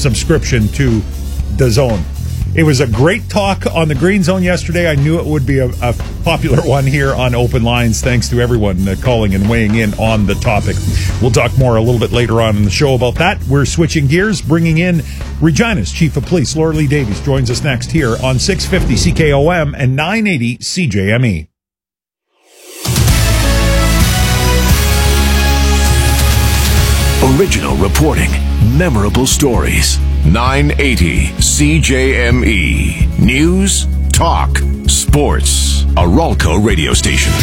subscription to DAZN. It was a great talk on the Green Zone yesterday. I knew it would be a popular one here on Open Lines. Thanks to everyone calling and weighing in on the topic. We'll talk more a little bit later on in the show about that. We're switching gears, bringing in Regina's Chief of Police, Laura Lee Davies, joins us next here on 650 CKOM and 980 CJME. Original reporting, memorable stories. 980 CJME. News, talk, sports. A Ralco radio station.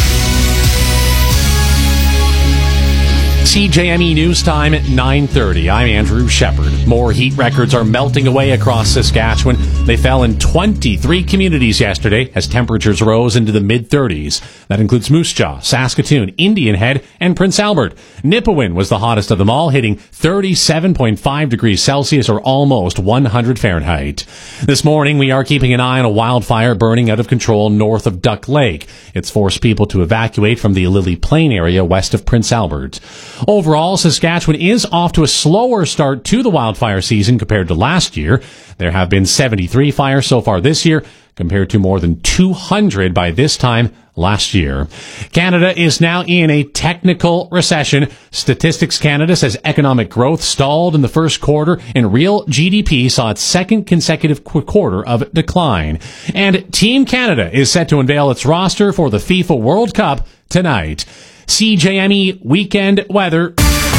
CJME News Time at 9:30. I'm Andrew Shepard. More heat records are melting away across Saskatchewan. They fell in 23 communities yesterday as temperatures rose into the mid-30s. That includes Moose Jaw, Saskatoon, Indian Head, and Prince Albert. Nipawin was the hottest of them all, hitting 37.5 degrees Celsius or almost 100 Fahrenheit. This morning, we are keeping an eye on a wildfire burning out of control north of Duck Lake. It's forced people to evacuate from the Lily Plain area west of Prince Albert. Overall, Saskatchewan is off to a slower start to the wildfire season compared to last year. There have been 73 fires so far this year, compared to more than 200 by this time last year. Canada is now in a technical recession. Statistics Canada says economic growth stalled in the first quarter, and real GDP saw its second consecutive quarter of decline. And Team Canada is set to unveil its roster for the FIFA World Cup tonight. CJME weekend weather.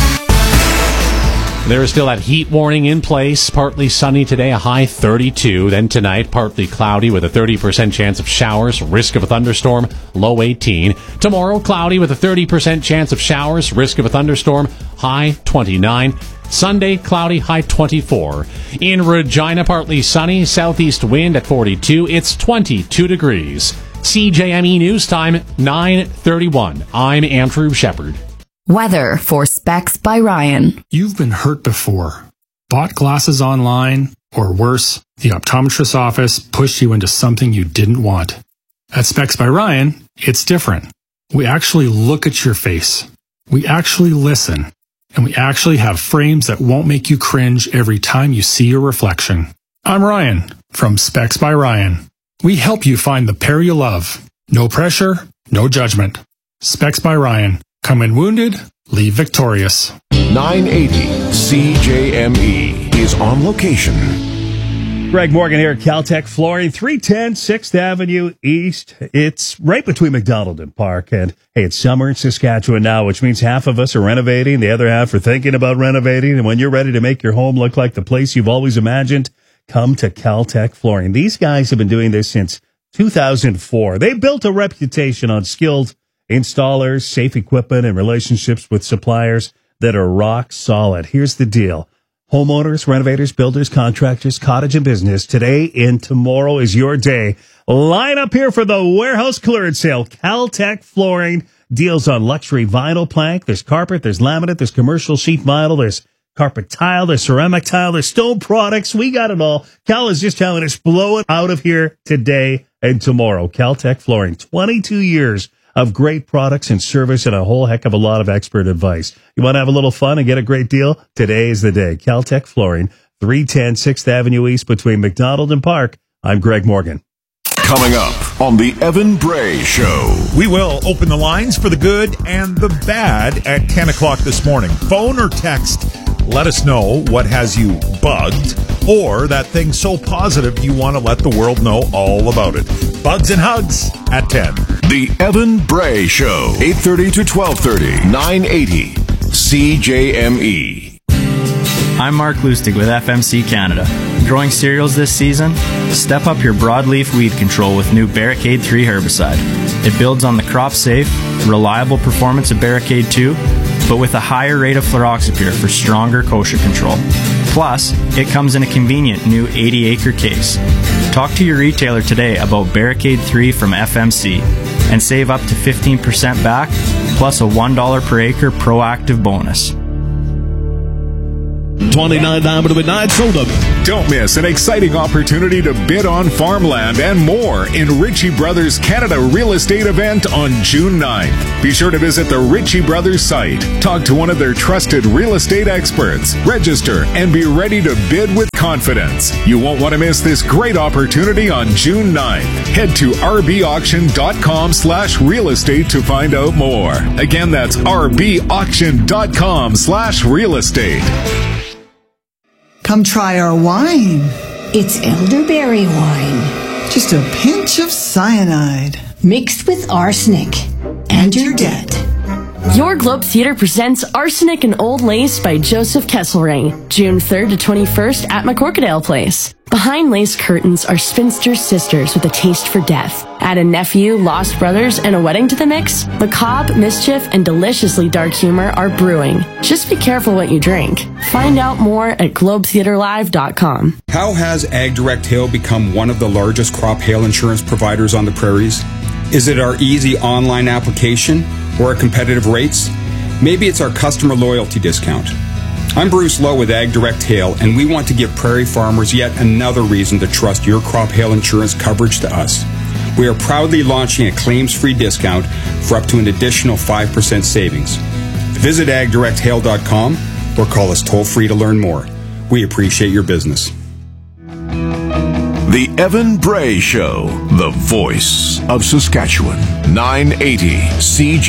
There is still that heat warning in place. Partly sunny today, a high 32. Then tonight, partly cloudy with a 30% chance of showers, risk of a thunderstorm, low 18. Tomorrow, cloudy with a 30% chance of showers, risk of a thunderstorm, high 29. Sunday, cloudy, high 24. In Regina, partly sunny, southeast wind at 42. It's 22 degrees. CJME News Time, 9:31. I'm Andrew Shepard. Weather for Specs by Ryan. You've been hurt before. Bought glasses online, or worse, the optometrist's office pushed you into something you didn't want. At Specs by Ryan, it's different. We actually look at your face. We actually listen. And we actually have frames that won't make you cringe every time you see your reflection. I'm Ryan from Specs by Ryan. We help you find the pair you love. No pressure, no judgment. Specs by Ryan. Come in wounded, leave victorious. 980 CJME is on location. Greg Morgan here at Caltech Flooring, 310 6th Avenue East. It's right between McDonald and Park. And hey, it's summer in Saskatchewan now, which means half of us are renovating, the other half are thinking about renovating. And when you're ready to make your home look like the place you've always imagined, come to Caltech Flooring. These guys have been doing this since 2004. They built a reputation on skilled installers, safe equipment, and relationships with suppliers that are rock solid. Here's the deal. Homeowners, renovators, builders, contractors, cottage and business, today and tomorrow is your day. Line up here for the warehouse clearance sale. Caltech Flooring deals on luxury vinyl plank. There's carpet, there's laminate, there's commercial sheet vinyl, there's carpet tile, there's ceramic tile, there's stone products. We got it all. Cal is just telling us, blow it out of here today and tomorrow. Caltech Flooring, 22 years of great products and service and a whole heck of a lot of expert advice. You want to have a little fun and get a great deal? Today is the day. Caltech Flooring, 310 6th Avenue East between McDonald and Park. I'm Greg Morgan. Coming up on the Evan Bray Show. We will open the lines for the good and the bad at 10 o'clock this morning. Phone or text, let us know what has you bugged or that thing so positive you want to let the world know all about it. Bugs and hugs at 10. The Evan Bray Show, 8:30 to 12:30, 980 CJME. I'm Mark Lustig with FMC Canada. Growing cereals this season? Step up your broadleaf weed control with new Barricade 3 herbicide. It builds on the crop-safe, reliable performance of Barricade 2, but with a higher rate of fluroxapyr for stronger kochia control. Plus, it comes in a convenient new 80-acre case. Talk to your retailer today about Barricade 3 from FMC and save up to 15% back, plus a $1 per acre proactive bonus. 29 diamond midnight sold up. Don't miss an exciting opportunity to bid on farmland and more in Ritchie Brothers Canada Real Estate event on June 9th. Be sure to visit the Ritchie Brothers site, talk to one of their trusted real estate experts, register, and be ready to bid with confidence. You won't want to miss this great opportunity on June 9th. Head to rbauction.com/real estate to find out more. Again, that's rbauction.com/real estate. Come try our wine. It's elderberry wine. Just a pinch of cyanide. Mixed with arsenic. And you're dead. Your Globe Theater presents Arsenic and Old Lace by Joseph Kesselring, June 3rd to 21st at McCorkadale Place. Behind lace curtains are spinster sisters with a taste for death. Add a nephew, lost brothers, and a wedding to the mix. Macabre, mischief, and deliciously dark humor are brewing. Just be careful what you drink. Find out more at globetheaterlive.com. How has Ag Direct Hail become one of the largest crop hail insurance providers on the prairies? Is it our easy online application or our competitive rates? Maybe it's our customer loyalty discount. I'm Bruce Lowe with Ag Direct Hail, and we want to give prairie farmers yet another reason to trust your crop hail insurance coverage to us. We are proudly launching a claims-free discount for up to an additional 5% savings. Visit agdirecthail.com or call us toll-free to learn more. We appreciate your business. The Evan Bray Show, the voice of Saskatchewan, 980 CJ.